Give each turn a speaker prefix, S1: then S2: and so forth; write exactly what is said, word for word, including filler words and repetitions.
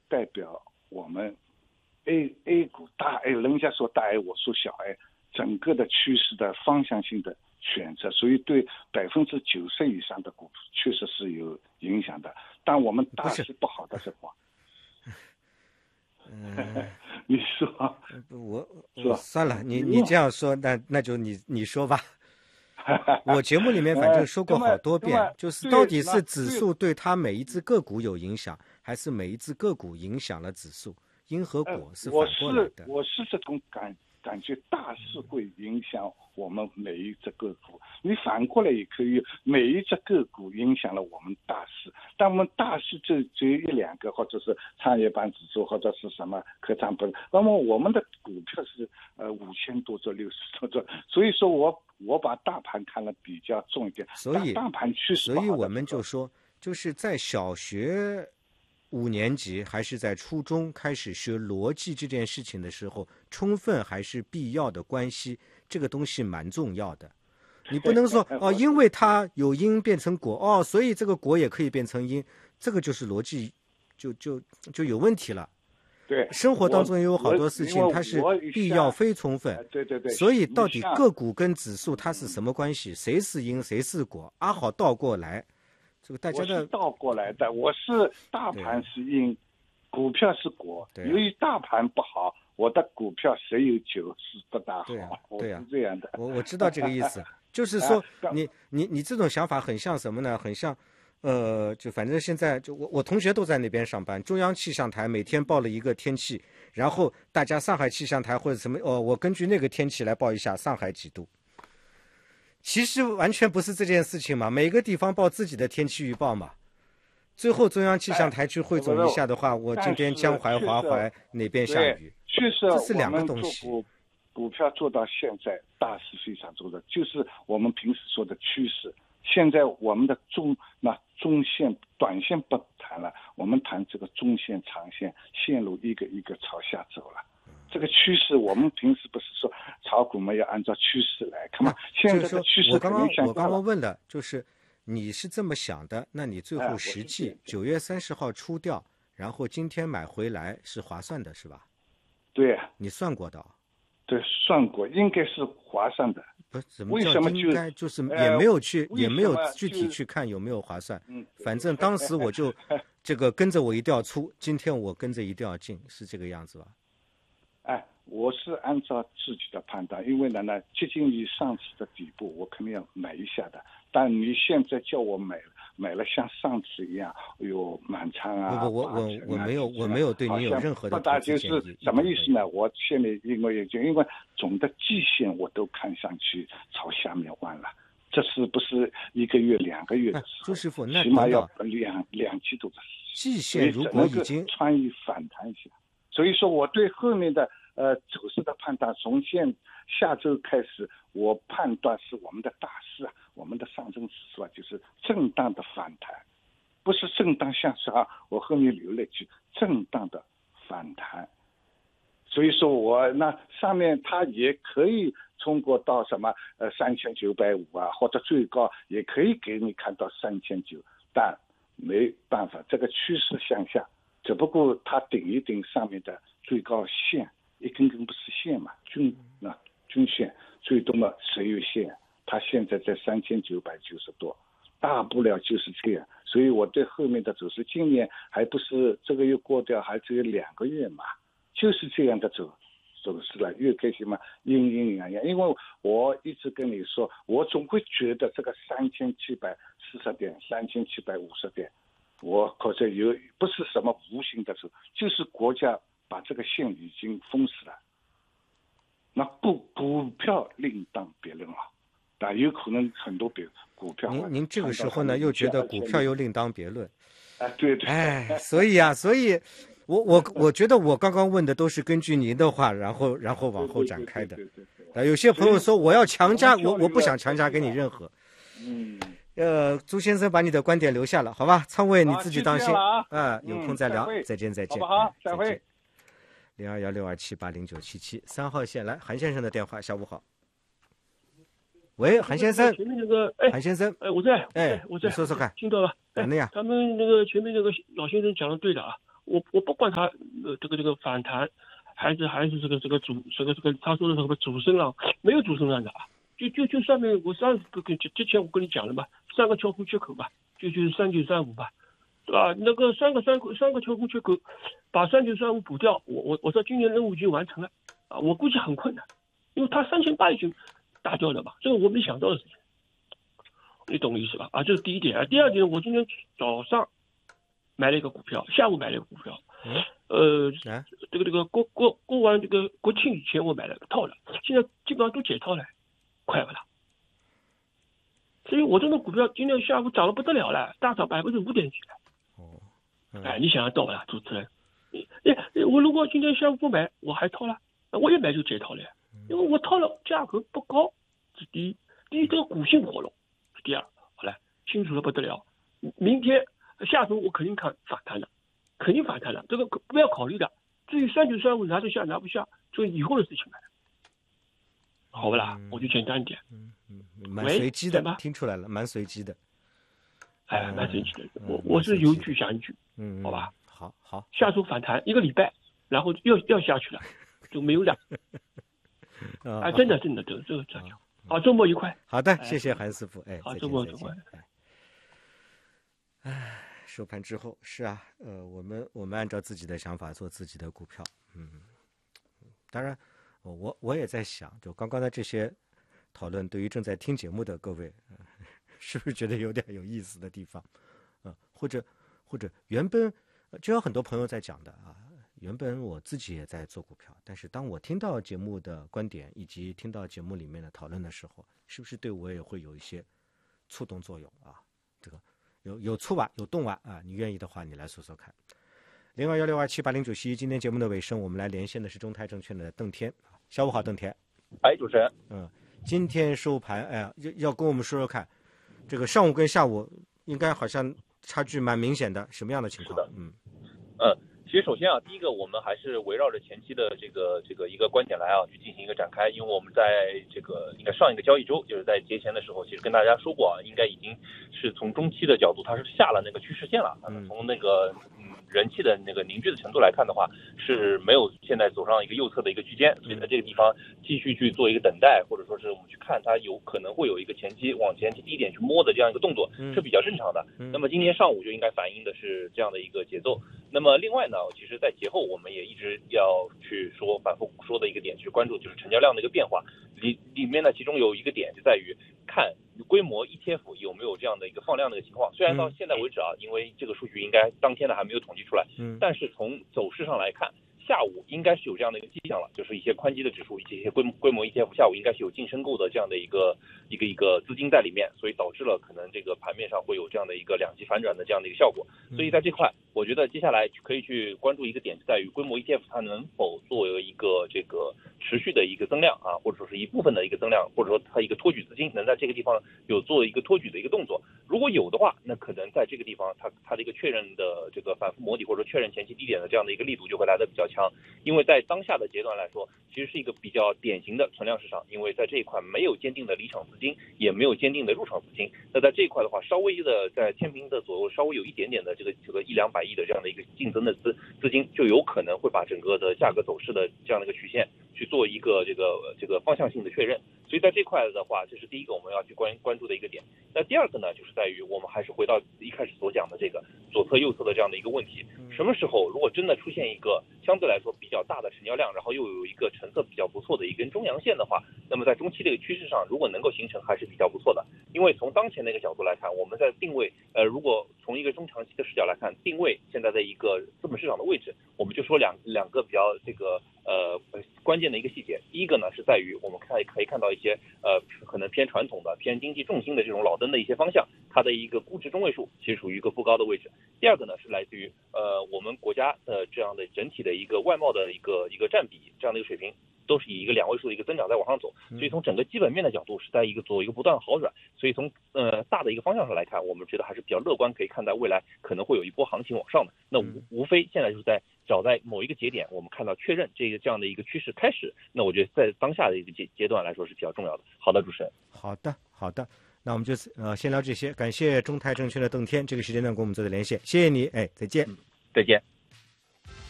S1: 代表我们 A A 股大 A， 人家说大 A， 我说小 A， 整个的趋势的方向性的选择，所以对百分之九十以上的股确实是有影响的。但我们大势不好的时候，
S2: 嗯，
S1: 你说，
S2: 我
S1: 我
S2: 算了，你你这样说，那那就你你说吧。我节目里面反正说过好多遍，就是到底是指数对它每一只个股有影响，还是每一只个股影响了指数？因和果是反过来的。
S1: 我是我是这种感感觉，大势会影响我们每一只个股。你反过来也可以，每一只个股影响了我们大势。但我们大势就只有一两个，或者是创业板指数，或者是什么科创板。那么我们的股票是呃五千多只、六十多只，所以说我我把大盘看得比较重一点。
S2: 所以
S1: 大盘趋势不好的时候，
S2: 所以我们就说，就是在小学五年级还是在初中开始学逻辑这件事情的时候，充分还是必要的关系，这个东西蛮重要的。你不能说哦，因为它有因变成果哦，所以这个果也可以变成因，这个就是逻辑就就就有问题了。
S1: 对，
S2: 生活当中也有好多事情它是必要非充分，
S1: 对对对。
S2: 所以到底个股跟指数它是什么关系？谁是因谁是果？阿好倒过来。这个大家的
S1: 我是倒过来的，我是大盘是因，股票是果。由于大盘不好，我的股票谁有就是不大好。
S2: 对啊，对啊，
S1: 是这样的。
S2: 我我知道这个意思，就是说你你你这种想法很像什么呢？很像，呃，就反正现在就我我同学都在那边上班，中央气象台每天报了一个天气，然后大家上海气象台或者什么哦，我根据那个天气来报一下上海几度。其实完全不是这件事情嘛，每个地方报自己的天气预报嘛。最后中央气象台去汇总一下的话，我今天江淮、华怀哪边下雨，
S1: 确实
S2: 这是两个东西。
S1: 股股票做到现在，大势非常重要，就是我们平时说的趋势。现在我们的中那中线、短线不谈了，我们谈这个中线、长线线路一个一个朝下走了。这个趋势，我们平时不是说炒股嘛，要按照趋势来看嘛。现在的趋势
S2: 我刚刚我刚刚问的就是，你是这么想的，那你最后实际九月三十号出掉，然后今天买回来是划算的，是吧？
S1: 对，
S2: 你算过的。
S1: 对，算过，应该是划算的。
S2: 不，怎么叫应该？就是也没有去，也没有具体去看有没有划算。
S1: 嗯，
S2: 反正当时我就这个跟着我一定要出，今天我跟着一定要进，是这个样子吧？
S1: 哎，我是按照自己的判断，因为呢呢接近于上次的底部，我肯定要买一下的。但你现在叫我买，买了像上次一样，有满仓啊，
S2: 不不，我我我没有，我没有对你有任何的投资建议。
S1: 就是什么意思呢？我现在因为就因为总的季线我都看上去朝下面弯了，这是不是一个月、两个月的事？
S2: 周师傅，那
S1: 起码要两两季度的事。
S2: 季线如果已经
S1: 穿越反弹一下。所以说，我对后面的呃走势的判断，从现下周开始，我判断是我们的大势啊，我们的上证指数啊，就是震荡的反弹，不是震荡向上啊。我后面留了一句震荡的反弹。所以说我那上面它也可以冲过到什么呃三千九百五啊，或者最高也可以给你看到三千九，但没办法，这个趋势向下。只不过它顶一顶上面的最高线，一根根不是线嘛，均那均线最多嘛十月线，它现在在三千九百九十多，大不了就是这样。所以我对后面的走势，今年还不是这个月过掉，还只有两个月嘛，就是这样的走走势了，越开心嘛，阴阴阳阳。因为我一直跟你说，我总会觉得这个三千七百四十点、三千七百五十点。我可是有不是什么无形的事，就是国家把这个线已经封死了。那股股票另当别论啊，但有可能很多别股票。
S2: 您您这个时候呢，又觉得股票又另当别论。
S1: 哎，对对。
S2: 哎，所以啊，所以我我我觉得我刚刚问的都是根据您的话，然后然后往后展开的。啊，有些朋友说我要强加，我我不想强加给你任何。
S1: 嗯。
S2: 呃，朱先生把你的观点留下了，好吧？仓位你自己当心
S1: 啊，
S2: 呃，有空再聊，
S1: 嗯、
S2: 再见再见，
S1: 好不好？再会。
S2: 零二幺六二七八零九七七三号线来，韩先生的电话，下午好。喂，韩先生。
S3: 前面那个，哎，
S2: 韩先生，
S3: 哎，我在，
S2: 哎，
S3: 我在，
S2: 你说说看，
S3: 听到了？
S2: 哪的呀？
S3: 他们那个前面那个老先生讲的对的啊， 我我不管它呃这个这个反弹，还是还是这个这个主这个这个他说的什么主升浪，没有主升浪的啊，就就就上面我上个跟之前我跟你讲了嘛，三个跳空缺口吧，就就是三九三五吧，对吧？那个三个三个三个跳空缺口，把三九三五补掉，我我我说今年任务已经完成了啊，我估计很困难，因为它三千八已经打掉了嘛，这个我没想到的事情，你懂我意思吧？啊，这是第一点啊。第二点，我今天早上买了一个股票，下午买了一个股票，
S2: 嗯，
S3: 呃，
S2: 啊，
S3: 这个这个过过过完这个国庆以前我买了个套了，现在基本上都解套了，快不啦？所以我这种股票今天下午涨得不得了了，大涨百分之五点几了。
S2: 哦，嗯、
S3: 哎，你想得到不啦，主持人？哎，我如果今天下午不买，我还套了，我一买就解套了，因为我套了价格不高，是第一。第一，这个股性活络，是第二。好了，清楚的不得了。明天下周我肯定看反弹的，肯定反弹的，这个不要考虑的。至于三九三五拿得下拿不下，就以后的事情了。好不啦？我就简单一点。
S2: 嗯嗯，蛮随机的，听出来了，蛮随机的。
S3: 哎，蛮随机的。我我是有一句想一句，嗯，好吧。
S2: 好好。
S3: 下周反弹一个礼拜，然后又要下去了，就没有了。啊，真的真的，这这个这样。好，周末愉快。
S2: 好的，谢谢韩师傅。哎，
S3: 好，周末愉快。
S2: 哎，收盘之后是啊，呃，我们我们按照自己的想法做自己的股票，嗯，当然。我我也在想，就刚刚的这些讨论，对于正在听节目的各位，呃、是不是觉得有点有意思的地方？呃、或者或者原本就有很多朋友在讲的啊，原本我自己也在做股票，但是当我听到节目的观点以及听到节目里面的讨论的时候，是不是对我也会有一些触动作用啊？这个有有触吧，有动吧啊？你愿意的话，你来说说看。零二幺六二七八零九七，今天节目的尾声，我们来连线的是中泰证券的邓天。下午好，邓天。
S4: 哎，主持人，
S2: 嗯，今天收盘，哎呀，要要跟我们说说看，这个上午跟下午应该好像差距蛮明显的，什么样的情况？
S4: 是的，
S2: 嗯，
S4: 嗯，其实首先啊，第一个我们还是围绕着前期的这个这个一个观点来啊，去进行一个展开，因为我们在这个应该上一个交易周，就是在节前的时候，其实跟大家说过啊，应该已经是从中期的角度，它是下了那个趋势线了，嗯，从那个嗯人气的那个凝聚的程度来看的话，是没有现在走上一个右侧的一个区间，所以在这个地方继续去做一个等待，或者说是我们去看它有可能会有一个前期往前期低点去摸的这样一个动作，是比较正常的。那么今天上午就应该反映的是这样的一个节奏。那么另外呢，其实在节后我们也一直要去说反复说的一个点，去关注就是成交量的一个变化。里里面呢，其中有一个点就在于看规模 E T F 有没有这样的一个放量的一个情况。虽然到现在为止啊，因为这个数据应该当天的还没有统计出来，但是从走势上来看，下午应该是有这样的一个迹象了，就是一些宽基的指数，一些规规模 E T F 下午应该是有净申购的这样的一个一个一个资金在里面，所以导致了可能这个盘面上会有这样的一个两极反转的这样的一个效果。所以在这块，我觉得接下来可以去关注一个点，在于规模 E T F 它能否作为一个这个持续的一个增量啊，或者说是一部分的一个增量，或者说它一个托举资金能在这个地方有做一个托举的一个动作。如果有的话，那可能在这个地方它它的一个确认的这个反复磨底或者说确认前期低点的这样的一个力度就会来得比较强。因为在当下的阶段来说，其实是一个比较典型的存量市场，因为在这一块没有坚定的离场资金，也没有坚定的入场资金。那在这一块的话，稍微的在天平的左右稍微有一点点的这个这个一两百亿的这样的一个净增的资资金，就有可能会把整个的价格走势的这样的一个曲线去做一个这个这个方向性的确认。所以在这块的话，这是第一个我们要去关关注的一个点。那第二个呢，就是在于我们还是回到一开始所讲的这个左侧右侧的这样的一个问题。什么时候如果真的出现一个相对来说比较大的成交量，然后又有一个成色比较不错的一根中阳线的话，那么在中期这个趋势上如果能够形成还是比较不错的。因为从当前的一个角度来看，我们在定位呃，如果从一个中长期的视角来看，定位现在的一个资本市场的位置，我们就说两两个比较这个呃关键的一个细节。第一个呢是在于我们看可以看到一些呃可能偏传统的偏经济重心的这种老灯的一些方向，它的一个估值中位数其实属于一个不高的位置。第二个呢是来自于呃我们国家的这样的整体的一个外贸的一个一个占比这样的一个水平，都是以一个两位数的一个增长在往上走，所以从整个基本面的角度是在一个走一个不断好转，所以从呃大的一个方向上来看，我们觉得还是比较乐观，可以看待未来可能会有一波行情往上的。那无无非现在就是在找在某一个节点，我们看到确认这个这样的一个趋势开始，那我觉得在当下的一个阶阶段来说是比较重要的。好的，主持人。
S2: 好的，好的。那我们就呃先聊这些，感谢中泰证券的邓天这个时间段跟我们做的连线，谢谢你，哎，再见，
S4: 嗯、再见。